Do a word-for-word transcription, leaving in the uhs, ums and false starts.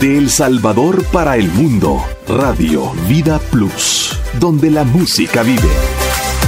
De El Salvador para el mundo, Radio Vida Plus, donde la música vive.